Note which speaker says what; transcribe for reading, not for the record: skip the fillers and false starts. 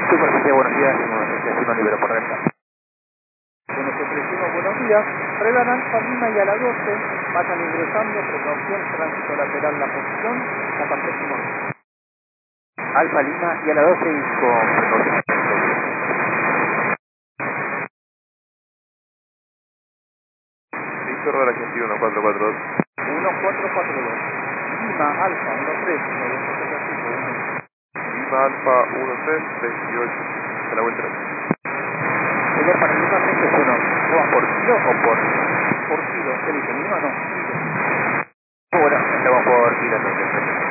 Speaker 1: Superficie, buenos días, Simón Libero por renta.
Speaker 2: Bueno, te ofrecemos buenos días. Prueban Alfa Lima y a la 12, vayan ingresando, precaución, tránsito lateral la posición, hasta próximo.
Speaker 1: Alfa Lima y a la 12 y con precaución.
Speaker 3: Víctor de la Argentina 1442.
Speaker 2: 1442. Lima, Alfa, 13, 1.
Speaker 3: Lima Alfa 1328. De la vuelta.
Speaker 1: Señor, para Lima 31, ¿cómo vas por kilo o
Speaker 2: Por kilo, ¿qué dice? ¿Lima no?
Speaker 1: Bueno, estamos por kilo entonces.